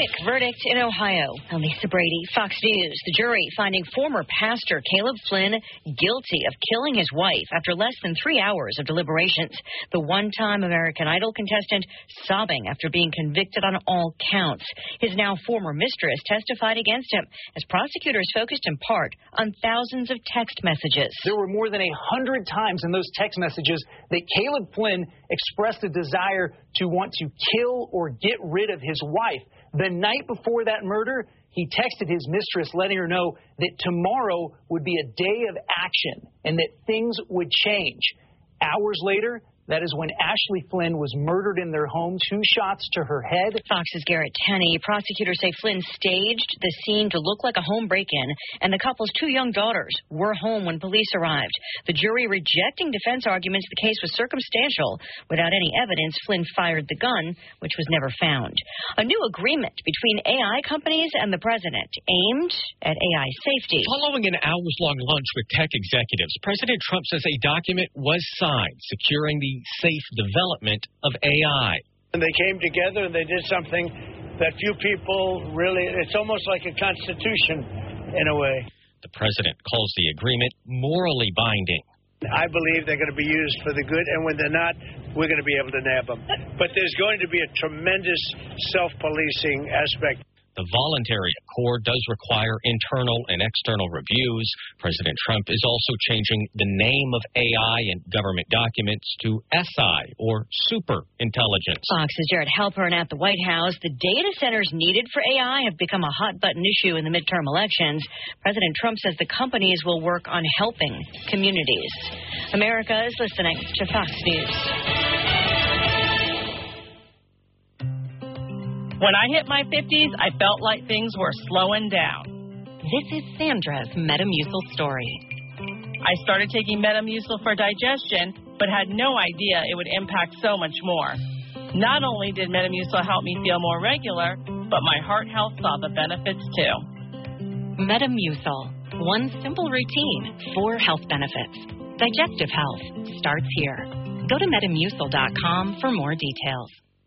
Quick verdict in Ohio. I'm Lisa Brady, Fox News. The jury finding former pastor Caleb Flynn guilty of killing his wife after less than 3 hours of deliberations. The one-time American Idol contestant sobbing after being convicted on all counts. His now former mistress testified against him as prosecutors focused in part on thousands of text messages. There were more than 100 times in those text messages that Caleb Flynn expressed a desire to want to kill or get rid of his wife. The night before that murder, he texted his mistress letting her know that tomorrow would be a day of action and that things would change. Hours later, that is when Ashley Flynn was murdered in their home, 2 shots to her head. Fox's Garrett Tenney. Prosecutors say Flynn staged the scene to look like a home break-in, and the couple's 2 young daughters were home when police arrived. The jury rejecting defense arguments the case was circumstantial. Without any evidence, Flynn fired the gun, which was never found. A new agreement between AI companies and the president aimed at AI safety. Following an hours-long lunch with tech executives, President Trump says a document was signed securing the safe development of AI. And they came together and they did something that few people really, it's almost like a constitution in a way. The president calls the agreement morally binding. I believe they're going to be used for the good, and when they're not, we're going to be able to nab them. But there's going to be a tremendous self-policing aspect. The voluntary accord does require internal and external reviews. President Trump is also changing the name of AI in government documents to SI, or super intelligence. Fox's Jared Halpern at the White House. The data centers needed for AI have become a hot-button issue in the midterm elections. President Trump says the companies will work on helping communities. America is listening to Fox News. When I hit my 50s, I felt like things were slowing down. This is Sandra's Metamucil story. I started taking Metamucil for digestion, but had no idea it would impact so much more. Not only did Metamucil help me feel more regular, but my heart health saw the benefits too. Metamucil. One simple routine, 4 health benefits. Digestive health starts here. Go to Metamucil.com for more details.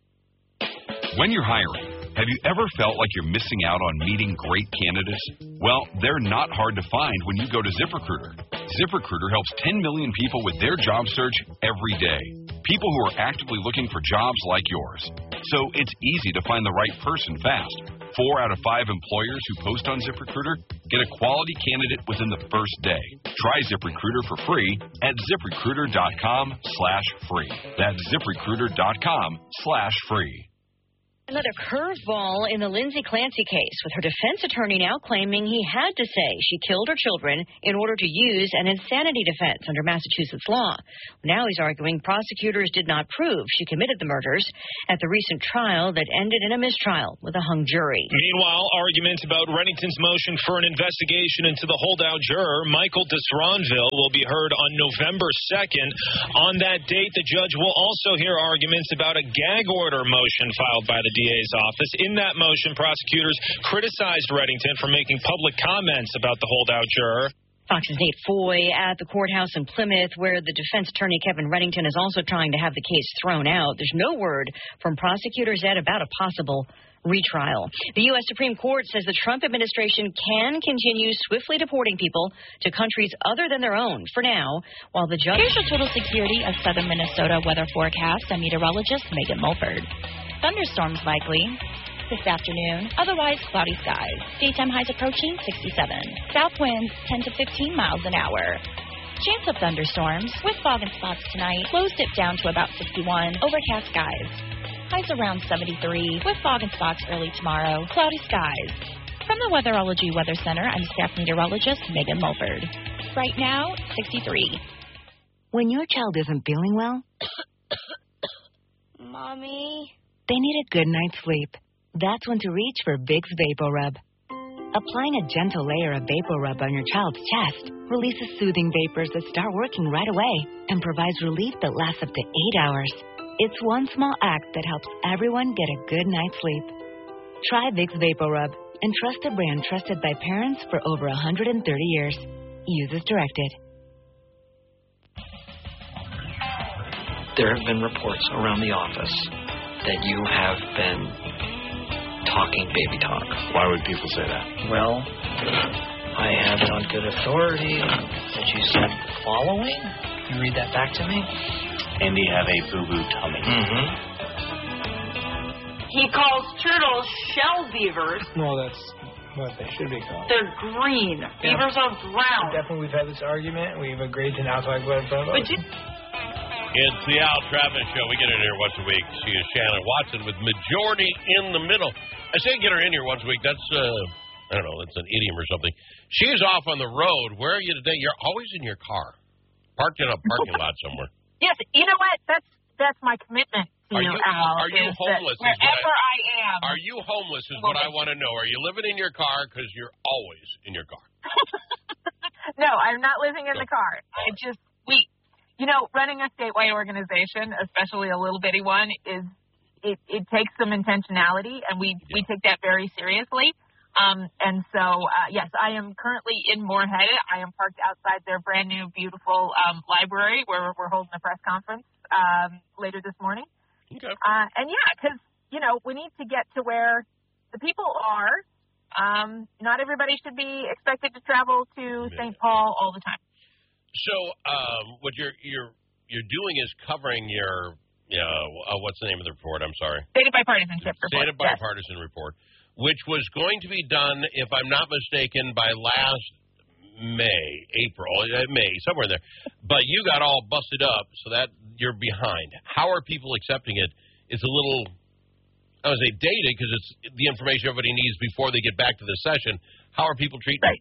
When you're hiring, have you ever felt like you're missing out on meeting great candidates? Well, they're not hard to find when you go to ZipRecruiter. ZipRecruiter helps 10 million people with their job search every day. People who are actively looking for jobs like yours. So it's easy to find the right person fast. 4 out of 5 employers who post on ZipRecruiter get a quality candidate within the first day. Try ZipRecruiter for free at ZipRecruiter.com/free. That's ZipRecruiter.com/free. Another curveball in the Lindsay Clancy case, with her defense attorney now claiming he had to say she killed her children in order to use an insanity defense under Massachusetts law. Now he's arguing prosecutors did not prove she committed the murders at the recent trial that ended in a mistrial with a hung jury. Meanwhile, arguments about Reddington's motion for an investigation into the holdout juror, Michael Desronville, will be heard on November 2nd. On that date, the judge will also hear arguments about a gag order motion filed by the DA's office. In that motion, prosecutors criticized Reddington for making public comments about the holdout juror. Fox's Nate Foy at the courthouse in Plymouth, where the defense attorney Kevin Reddington is also trying to have the case thrown out. There's no word from prosecutors yet about a possible retrial. The U.S. Supreme Court says the Trump administration can continue swiftly deporting people to countries other than their own for now, while the judge... Here's your total security of southern Minnesota weather forecast. I'm meteorologist Megan Mulford. Thunderstorms likely this afternoon. Otherwise, cloudy skies. Daytime highs approaching 67. South winds 10 to 15 miles an hour. Chance of thunderstorms with fog and spots tonight. Lows dip down to about 61. Overcast skies. Highs around 73 with fog and spots early tomorrow. Cloudy skies. From the Weatherology Weather Center, I'm staff meteorologist Megan Mulford. Right now, 63. When your child isn't feeling well, Mommy, they need a good night's sleep. That's when to reach for Vicks VapoRub. Applying a gentle layer of VapoRub on your child's chest releases soothing vapors that start working right away and provides relief that lasts up to 8 hours. It's one small act that helps everyone get a good night's sleep. Try Vicks VapoRub and trust a brand trusted by parents for over 130 years. Use as directed. There have been reports around the office that you have been talking baby talk. Why would people say that? Well, I have it on good authority that you said following. Can you read that back to me? Andy have a boo-boo tummy. Mm-hmm. He calls turtles shell beavers. No, that's what they should be called. They're green. Yeah. Beavers are brown. Definitely, we've had this argument. We've agreed to now talk about it. It's the Al Travis Show. We get her in here once a week. She is Shannon Watson with Majority in the Middle. I say get her in here once a week. That's, I don't know, that's an idiom or something. She's off on the road. Where are you today? You're always in your car. Parked in a parking lot somewhere. Yes, you know what? That's my commitment to you, Al. Are you homeless? Wherever I am. Are you homeless is what I want to know. Are you living in your car? Because you're always in your car. No, I'm not living in the car. Running a statewide organization, especially a little bitty one, it takes some intentionality, and we take that very seriously. And so, yes, I am currently in Moorhead. I am parked outside their brand new, beautiful library where we're holding a press conference later this morning. Okay. And yeah, because, we need to get to where the people are. Not everybody should be expected to travel to St. Paul all the time. So, what you're doing is covering your, what's the name of the report? I'm sorry. State of Bipartisanship report. State of Bipartisan report, which was going to be done, if I'm not mistaken, by last May, somewhere in there. But you got all busted up, so that you're behind. How are people accepting it? It's a little, I would say, dated because it's the information everybody needs before they get back to the session. How are people treating it?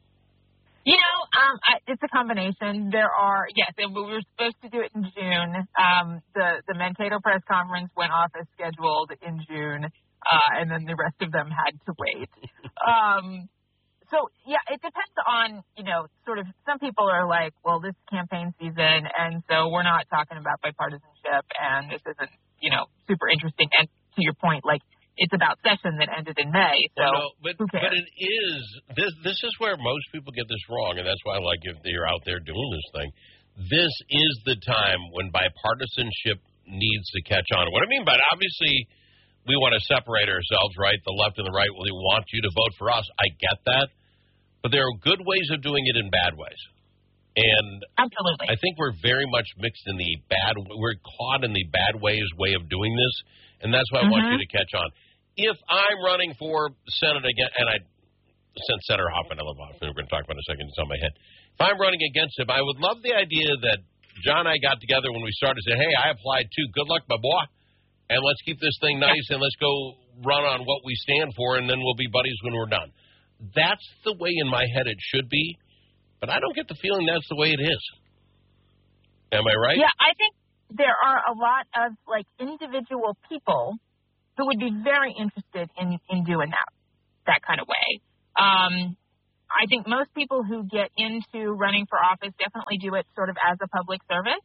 It's a combination. There are, yes, and we were supposed to do it in June. The Mankato press conference went off as scheduled in June, and then the rest of them had to wait. So, yeah, it depends on, sort of, some people are like, well, this is campaign season, and so we're not talking about bipartisanship, and this isn't, super interesting. And to your point, like, it's about session that ended in May, so but it is. This is where most people get this wrong, and that's why I like if you're out there doing this thing. This is the time when bipartisanship needs to catch on. What I mean by that, obviously, we want to separate ourselves, right? The left and the right, we want you to vote for us. I get that. But there are good ways of doing it and bad ways. And absolutely, I think we're very much mixed in the bad. We're caught in the bad way of doing this, and that's why I want you to catch on. If I'm running for Senate again, and I sent Senator Hoffman, I love Hoffman, we're going to talk about in a second, it's on my head. If I'm running against him, I would love the idea that John and I got together when we started and said, hey, I applied too. Good luck, my boy. And let's keep this thing nice, and let's go run on what we stand for, and then we'll be buddies when we're done. That's the way in my head it should be, but I don't get the feeling that's the way it is. Am I right? Yeah, I think there are a lot of, individual people who would be very interested in doing that kind of way. I think most people who get into running for office definitely do it sort of as a public service.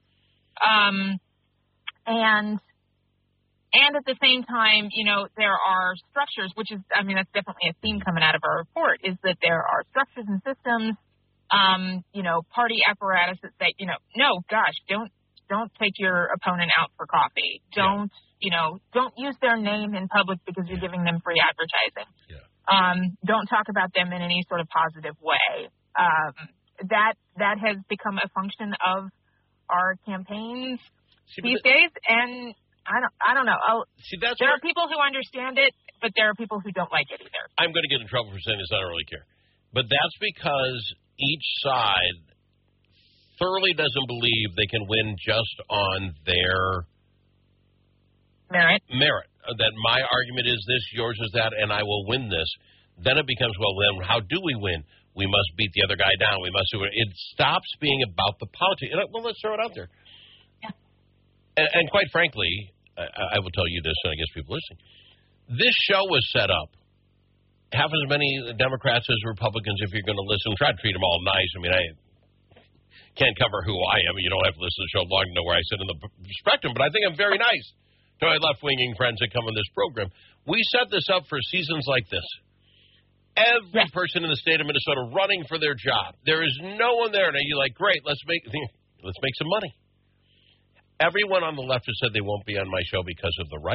And at the same time, there are structures, which is, that's definitely a theme coming out of our report, is that there are structures and systems, party apparatus that say, no, gosh, don't take your opponent out for coffee. Don't use their name in public because you're giving them free advertising. Yeah. Don't talk about them in any sort of positive way. That has become a function of our campaigns these days, and I don't know. There are people who understand it, but there are people who don't like it either. I'm going to get in trouble for saying this. I don't really care. But that's because each side thoroughly doesn't believe they can win just on their merit. That my argument is this, yours is that, and I will win this. Then it becomes, well, then how do we win? We must beat the other guy down. We must do it. It stops being about the politics. Well, let's throw it out there. Yeah. And quite frankly, I will tell you this, and I guess people listening. This show was set up. Half as many Democrats as Republicans, if you're going to listen. Try to treat them all nice. I can't cover who I am. You don't have to listen to the show long to know where I sit in the spectrum, but I think I'm very nice to my left-winging friends that come on this program. We set this up for seasons like this. Every person in the state of Minnesota running for their job. There is no one there. Now you're like, great, let's make some money. Everyone on the left has said they won't be on my show because of the right.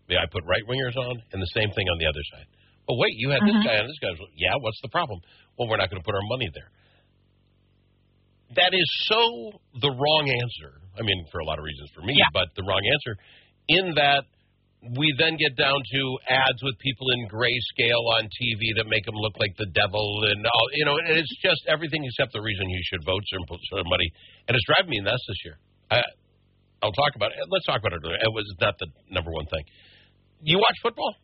Yeah, I put right-wingers on, and the same thing on the other side. Oh, wait, you had this guy on this guy. Yeah, what's the problem? Well, we're not going to put our money there. That is so the wrong answer. I mean, for a lot of reasons for me, but the wrong answer in that we then get down to ads with people in grayscale on TV that make them look like the devil. And, it's just everything except the reason you should vote somebody. And it's driving me nuts this year. I'll talk about it. Let's talk about it. It was not the number one thing. You watch football?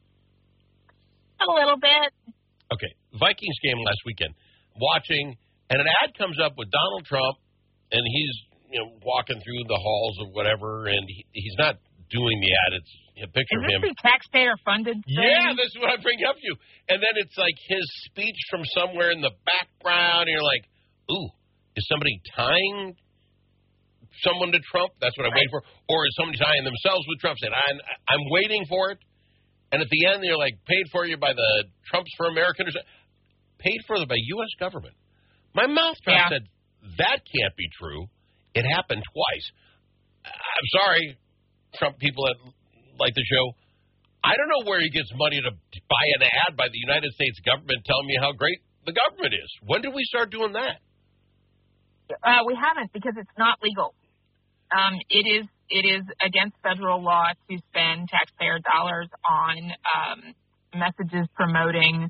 A little bit. Okay. Vikings game last weekend. Watching, and an ad comes up with Donald Trump, and he's walking through the halls of whatever, and he's not doing the ad. It's a picture of him. Is this the taxpayer-funded thing? Yeah, this is what I bring up to you. And then it's like his speech from somewhere in the background, and you're like, ooh, is somebody tying someone to Trump? That's what I'm waiting for. Or is somebody tying themselves with Trump? Saying, I'm waiting for it. And at the end, they're like, paid for you by the Trumps for America. Paid for by U.S. government. My mouth said, that can't be true. It happened twice. I'm sorry, Trump people that like the show. I don't know where he gets money to buy an ad by the United States government telling me how great the government is. When did we start doing that? We haven't, because it's not legal. It is against federal law to spend taxpayer dollars on messages promoting,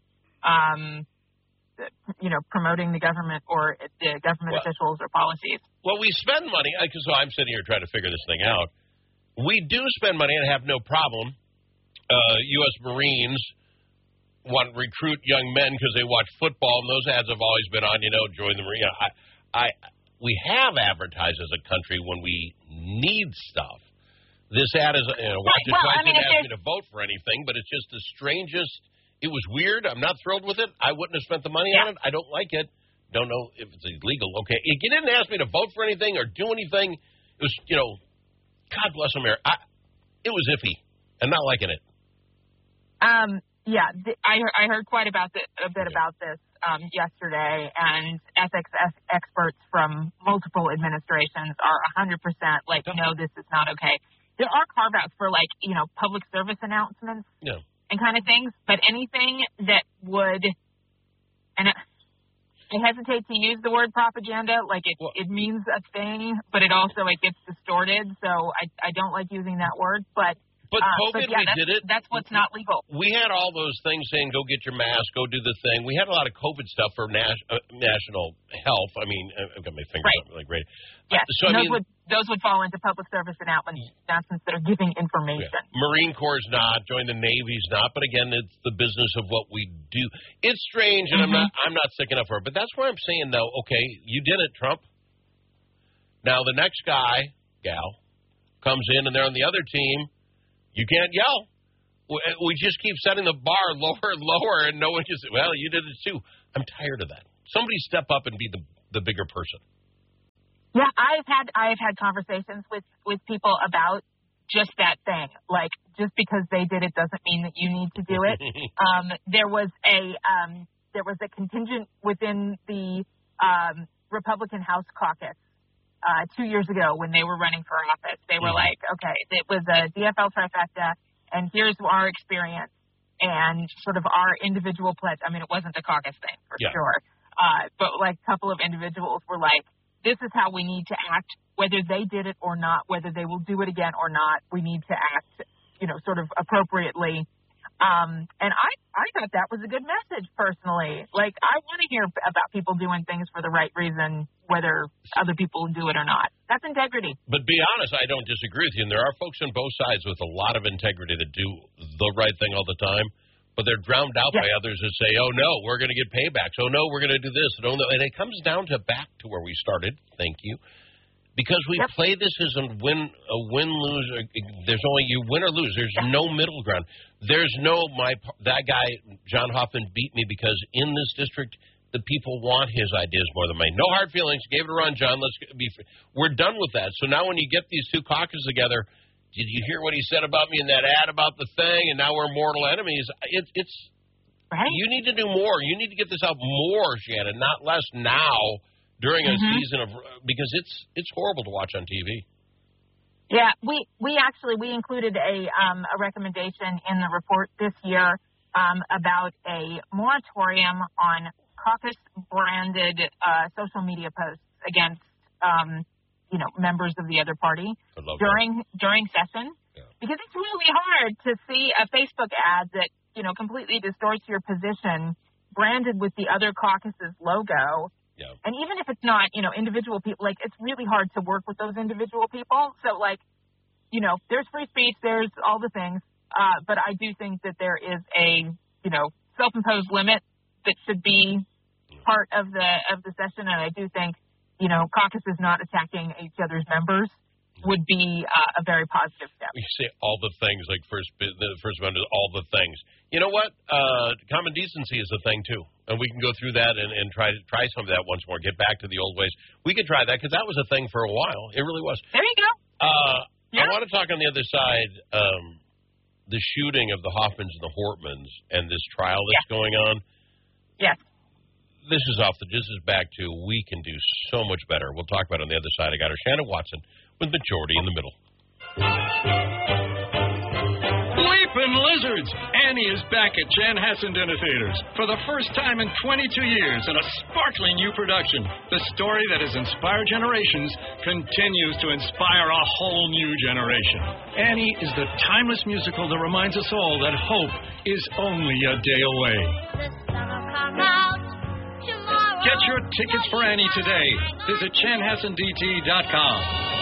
promoting the government or the government officials or policies. Well, we spend money, because I'm sitting here trying to figure this thing out. We do spend money and have no problem. U.S. Marines want to recruit young men because they watch football, and those ads have always been on, join the Marine. We have advertised as a country when we need stuff. This ad is, watch it twice, didn't ask me to vote for anything, but it's just the strangest. It was weird. I'm not thrilled with it. I wouldn't have spent the money on it. I don't like it. Don't know if it's illegal. Okay. You didn't ask me to vote for anything or do anything. It was, God bless America. It was iffy. I'm not liking it. I heard quite a bit about this yesterday, and ethics experts from multiple administrations are 100% like, no, this is not okay. There are carve-outs for, public service announcements and kind of things, but anything that would, and I hesitate to use the word propaganda, it means a thing, but it gets distorted, so I don't like using that word, But COVID, we did it. That's what's not legal. We had all those things saying, go get your mask, go do the thing. We had a lot of COVID stuff for national health. I mean, I've got my fingers up like right. Yes, those would fall into public service announcements that are giving information. Yeah. Marine Corps is not, join the Navy's not, but again, it's the business of what we do. It's strange, and I'm not sick enough for it. But that's where I'm saying, though, okay, you did it, Trump. Now the next guy, gal, comes in, and they're on the other team. You can't yell. We just keep setting the bar lower and lower, and no one just, you did it too. I'm tired of that. Somebody step up and be the bigger person. Yeah, I've had conversations with people about just that thing. Like, just because they did it doesn't mean that you need to do it. There was a contingent within the Republican House caucus 2 years ago when they were running for office. They were like, okay, it was a DFL trifecta, and here's our experience and sort of our individual pledge. I mean, it wasn't the caucus thing for sure, but a couple of individuals were like, this is how we need to act, whether they did it or not, whether they will do it again or not. We need to act, sort of appropriately. And I thought that was a good message, personally. I want to hear about people doing things for the right reason, whether other people do it or not. That's integrity. But be honest, I don't disagree with you. And there are folks on both sides with a lot of integrity that do the right thing all the time, but they're drowned out by others who say, oh, no, we're going to get paybacks. Oh, no, we're going to do this. And it comes down to back to where we started. Thank you. Because we play this as a win-lose. There's only you win or lose. There's no middle ground. There's that guy, John Hoffman, beat me because in this district, the people want his ideas more than mine. No hard feelings. Gave it a run, John. We're done with that. So now when you get these two caucuses together, did you hear what he said about me in that ad about the thing? And now we're mortal enemies. It's right. You need to do more. You need to get this out more, Shannon, not less now. During a season of, because it's horrible to watch on TV. Yeah, we included a recommendation in the report this year about a moratorium on caucus-branded social media posts against members of the other party during session, because it's really hard to see a Facebook ad that completely distorts your position branded with the other caucus's logo. Yeah. And even if it's not, individual people, it's really hard to work with those individual people. So, there's free speech, there's all the things, but I do think that there is a, self-imposed limit that should be part of the session, and I do think, caucuses not attacking each other's members would be a very positive step. You say all the things, the first amendment is all the things. You know what? Common decency is a thing, too. And we can go through that and try some of that once more, get back to the old ways. We could try that, because that was a thing for a while. It really was. There you go. I want to talk on the other side, the shooting of the Hoffmans and the Hortmans and this trial that's going on. Yes. This is back to we can do so much better. We'll talk about it on the other side. I got her, Shannon Watson, with Majority in the Middle. Leapin' Lizards! Annie is back at Chanhassen Dinner Theaters for the first time in 22 years in a sparkling new production. The story that has inspired generations continues to inspire a whole new generation. Annie is the timeless musical that reminds us all that hope is only a day away. Get your tickets for Annie today. Visit ChanhassenDT.com.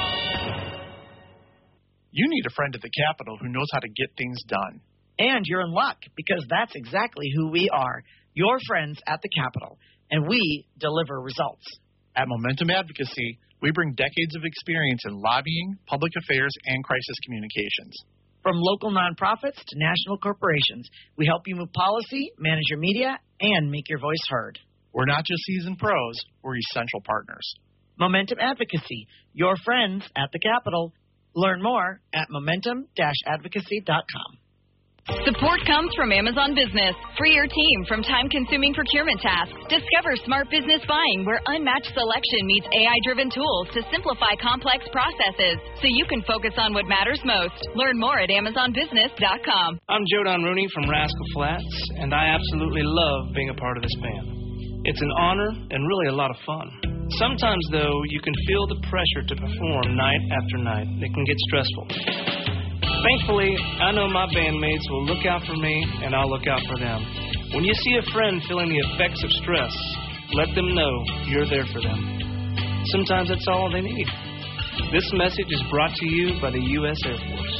You need a friend at the Capitol who knows how to get things done. And you're in luck, because that's exactly who we are, your friends at the Capitol, and we deliver results. At Momentum Advocacy, we bring decades of experience in lobbying, public affairs, and crisis communications. From local nonprofits to national corporations, we help you move policy, manage your media, and make your voice heard. We're not just seasoned pros, we're essential partners. Momentum Advocacy, your friends at the Capitol. Learn more at momentum-advocacy.com. Support comes from Amazon Business. Free your team from time-consuming procurement tasks. Discover smart business buying, where unmatched selection meets AI-driven tools to simplify complex processes, so you can focus on what matters most. Learn more at AmazonBusiness.com. I'm Joe Don Rooney from Rascal Flatts, and I absolutely love being a part of this band. It's an honor and really a lot of fun. Sometimes, though, you can feel the pressure to perform night after night. It can get stressful. Thankfully, I know my bandmates will look out for me, and I'll look out for them. When you see a friend feeling the effects of stress, let them know you're there for them. Sometimes that's all they need. This message is brought to you by the U.S. Air Force.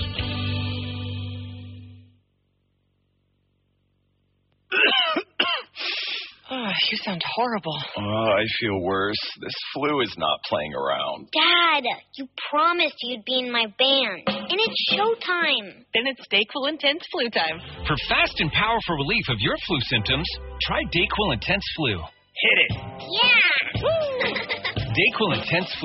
You sound horrible. I feel worse. This flu is not playing around. Dad, you promised you'd be in my band. And it's showtime. Then it's Dayquil Intense Flu time. For fast and powerful relief of your flu symptoms, try Dayquil Intense Flu. Hit it. Yeah. Dayquil Intense Flu.